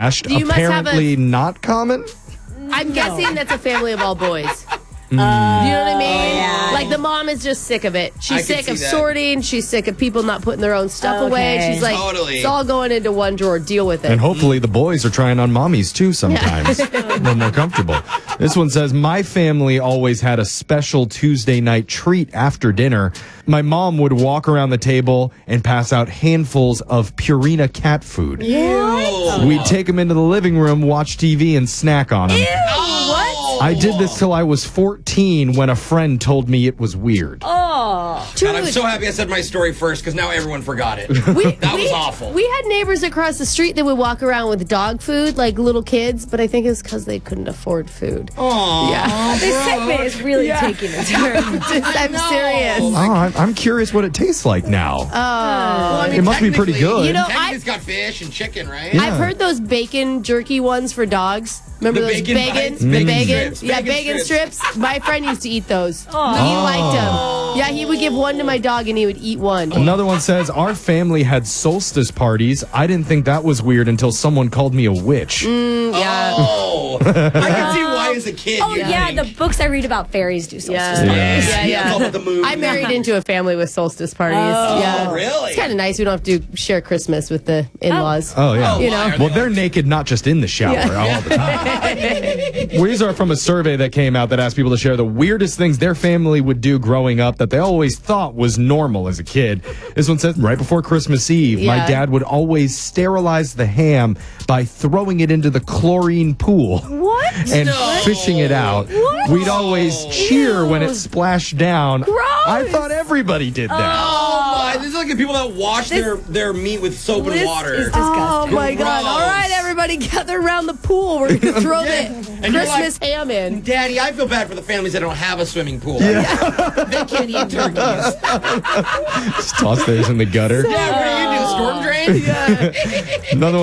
splashed. You must have Apparently not common. I'm guessing that's a family of all boys. You know what I mean? Yeah. Like the mom is just sick of it. I She's can sick see of that. sorting. She's sick of people not putting their own stuff away. Okay. She's like, Totally. it's all going into one drawer. Deal with it. And hopefully the boys are trying on mommies too sometimes when they're comfortable. This one says, my family always had a special Tuesday night treat after dinner. My mom would walk around the table and pass out handfuls of Purina cat food. We'd take them into the living room, watch TV, and snack on them. What? I did this till I was 14 when a friend told me it was weird. Oh. God, I'm so happy I said my story first because now everyone forgot it. That was awful. We had neighbors across the street that would walk around with dog food, like little kids, but I think it's because they couldn't afford food. Aww. Yeah. This segment is really taking a turn. I'm serious. Oh, I'm curious what it tastes like now. Oh. Well, I mean, It must be pretty technically- good. You know, Technically, it's got fish and chicken, right? Yeah. I've heard those bacon jerky ones for dogs. Remember The those bacon bites? The Bacon bacon? strips. Yeah, Bacon bacon strips. strips. My friend used to eat those. He liked them. Yeah, he would give one to my dog and he would eat one. Another one says, our family had solstice parties. I didn't think that was weird until someone called me a witch. Yeah. Oh, I can see why as a kid. Oh, you'd yeah, think. the books I read about fairies do solstice Yeah. parties. Yeah, yeah. It's all about the moon. I married into a family with solstice parties. Oh, yeah. really? It's kind of nice. We don't have to share Christmas with the in-laws. Oh, yeah. You know. Well, they're naked not just in the shower all the time. These are from a survey that came out that asked people to share the weirdest things their family would do growing up that they always thought was normal as a kid. This one says, right before Christmas Eve, my Yeah. dad would always sterilize the ham by throwing it into the chlorine pool. What? And fishing it out. What? We'd always cheer when it splashed down. Gross. I thought everybody did that. Oh my! This is like the people that wash their meat with soap and This water. is Oh disgusting. my God! Gross. All right, everybody, gather around the pool. We're gonna throw Yeah. the And you're Christmas ham in. Daddy, I feel bad for the families that don't have a swimming pool. They can't eat turkeys. Just toss those in the gutter. Yeah, what do you do? Storm drain? Another